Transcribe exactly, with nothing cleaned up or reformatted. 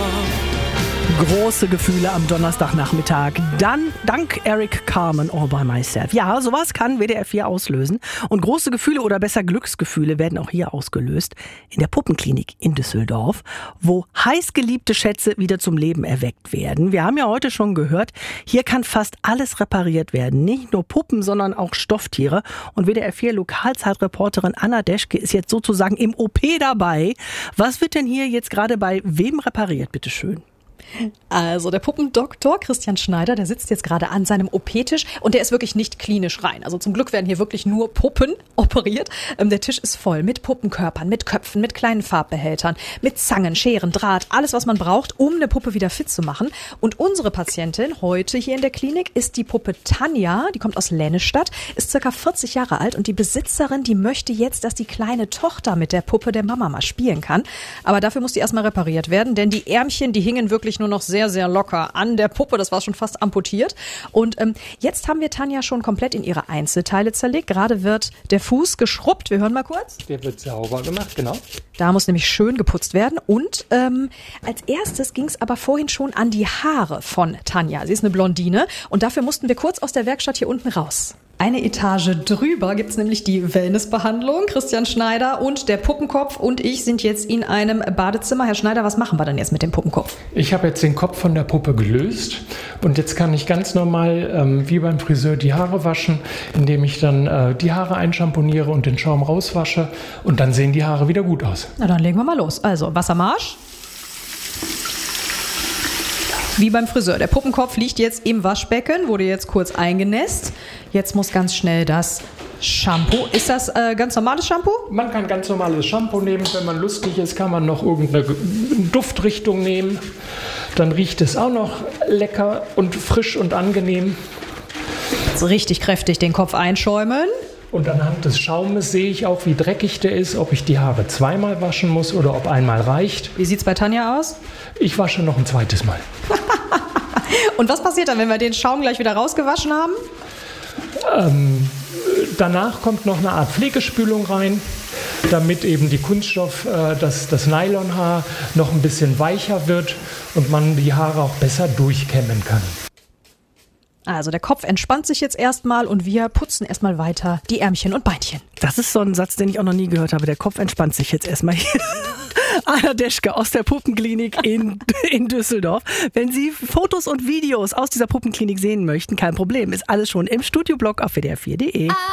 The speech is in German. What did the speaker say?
Große Gefühle am Donnerstagnachmittag. Dann dank Eric Carmen, All by Myself. Ja, sowas kann W D R vier auslösen. Und große Gefühle oder besser Glücksgefühle werden auch hier ausgelöst. In der Puppenklinik in Düsseldorf, wo heißgeliebte Schätze wieder zum Leben erweckt werden. Wir haben ja heute schon gehört, hier kann fast alles repariert werden. Nicht nur Puppen, sondern auch Stofftiere. Und W D R vier Lokalzeitreporterin Anna Deschke ist jetzt sozusagen im O P dabei. Was wird denn hier jetzt gerade bei wem repariert, bitteschön? Also der Puppendoktor Christian Schneider, der sitzt jetzt gerade an seinem O P-Tisch und der ist wirklich nicht klinisch rein. Also zum Glück werden hier wirklich nur Puppen operiert. Ähm, der Tisch ist voll mit Puppenkörpern, mit Köpfen, mit kleinen Farbbehältern, mit Zangen, Scheren, Draht, alles was man braucht, um eine Puppe wieder fit zu machen. Und unsere Patientin heute hier in der Klinik ist die Puppe Tanja, die kommt aus Lennestadt, ist circa vierzig Jahre alt und die Besitzerin, die möchte jetzt, dass die kleine Tochter mit der Puppe der Mama mal spielen kann. Aber dafür muss die erstmal repariert werden, denn die Ärmchen, die hingen wirklich nur noch sehr, sehr locker an der Puppe. Das war schon fast amputiert. Und ähm, jetzt haben wir Tanja schon komplett in ihre Einzelteile zerlegt. Gerade wird der Fuß geschrubbt. Wir hören mal kurz. Der wird sauber gemacht, genau. Da muss nämlich schön geputzt werden. Und ähm, als erstes ging es aber vorhin schon an die Haare von Tanja. Sie ist eine Blondine und dafür mussten wir kurz aus der Werkstatt hier unten raus. Eine Etage drüber gibt's nämlich die Wellnessbehandlung. Christian Schneider und der Puppenkopf und ich sind jetzt in einem Badezimmer. Herr Schneider, was machen wir denn jetzt mit dem Puppenkopf? Ich habe jetzt den Kopf von der Puppe gelöst und jetzt kann ich ganz normal ähm, wie beim Friseur die Haare waschen, indem ich dann äh, die Haare einschamponiere und den Schaum rauswasche und dann sehen die Haare wieder gut aus. Na dann legen wir mal los. Also Wassermarsch. Wie beim Friseur. Der Puppenkopf liegt jetzt im Waschbecken, wurde jetzt kurz eingenässt. Jetzt muss ganz schnell das Shampoo. Ist das äh, ganz normales Shampoo? Man kann ganz normales Shampoo nehmen. Wenn man lustig ist, kann man noch irgendeine Duftrichtung nehmen. Dann riecht es auch noch lecker und frisch und angenehm. Jetzt richtig kräftig den Kopf einschäumen. Und anhand des Schaumes sehe ich auch, wie dreckig der ist, ob ich die Haare zweimal waschen muss oder ob einmal reicht. Wie sieht es bei Tanja aus? Ich wasche noch ein zweites Mal. Und was passiert dann, wenn wir den Schaum gleich wieder rausgewaschen haben? Ähm, danach kommt noch eine Art Pflegespülung rein, damit eben die Kunststoff, äh, das, das Nylonhaar noch ein bisschen weicher wird und man die Haare auch besser durchkämmen kann. Also der Kopf entspannt sich jetzt erstmal und wir putzen erstmal weiter die Ärmchen und Beinchen. Das ist so ein Satz, den ich auch noch nie gehört habe. Der Kopf entspannt sich jetzt erstmal hier. Anna Deschke aus der Puppenklinik in, in Düsseldorf. Wenn Sie Fotos und Videos aus dieser Puppenklinik sehen möchten, kein Problem. Ist alles schon im Studioblog auf W D R vier punkt de.